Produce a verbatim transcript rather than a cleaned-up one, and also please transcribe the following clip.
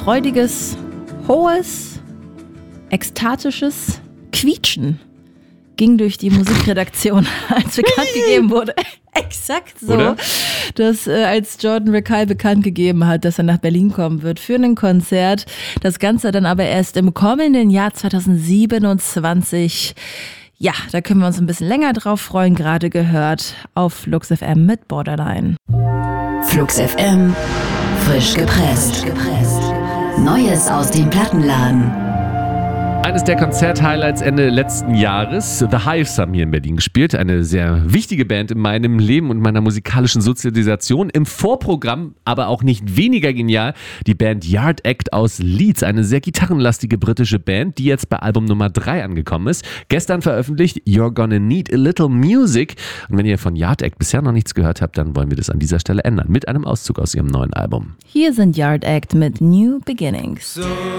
freudiges, hohes, ekstatisches Quietschen ging durch die Musikredaktion, als bekannt gegeben wurde. Exakt so, Oder? dass äh, als Jordan Rakei bekannt gegeben hat, dass er nach Berlin kommen wird für ein Konzert. Das Ganze dann aber erst im kommenden Jahr zwanzig siebenundzwanzig. Ja, da können wir uns ein bisschen länger drauf freuen, gerade gehört auf Flux F M mit Borderline. Flux F M, frisch gepresst. Neues aus dem Plattenladen. Eines der Konzert-Highlights Ende letzten Jahres. The Hives haben hier in Berlin gespielt. Eine sehr wichtige Band in meinem Leben und meiner musikalischen Sozialisation. Im Vorprogramm, aber auch nicht weniger genial, die Band Yard Act aus Leeds. Eine sehr gitarrenlastige britische Band, die jetzt bei Album Nummer drei angekommen ist. Gestern veröffentlicht You're Gonna Need a Little Music. Und wenn ihr von Yard Act bisher noch nichts gehört habt, dann wollen wir das an dieser Stelle ändern. Mit einem Auszug aus ihrem neuen Album. Hier sind Yard Act mit New Beginnings. So